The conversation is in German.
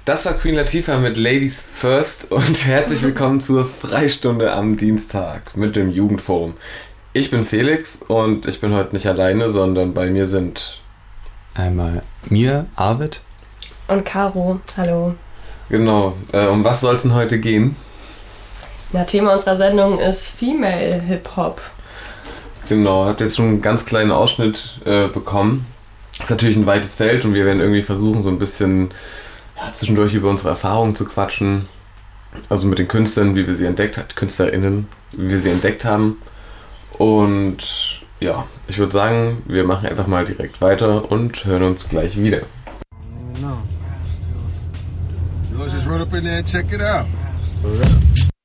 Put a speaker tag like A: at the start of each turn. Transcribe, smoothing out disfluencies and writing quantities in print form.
A: Das war Queen Latifah mit Ladies First und herzlich willkommen zur Freistunde am Dienstag mit dem Jugendforum. Ich bin Felix und ich bin heute nicht alleine, sondern bei mir sind
B: einmal mir, Arvid.
C: Und Caro, hallo.
A: Genau, um was soll es denn heute gehen?
C: Ja, Thema unserer Sendung ist Female Hip-Hop.
A: Genau, habt jetzt schon einen ganz kleinen Ausschnitt bekommen. Das ist natürlich ein weites Feld und wir werden irgendwie versuchen, so ein bisschen zwischendurch über unsere Erfahrungen zu quatschen. Also mit den Künstlern, wie wir sie entdeckt haben, KünstlerInnen, wie wir sie entdeckt haben. Und ja, ich würde sagen, wir machen einfach mal direkt weiter und hören uns gleich wieder.
D: Just run up in there and check it out.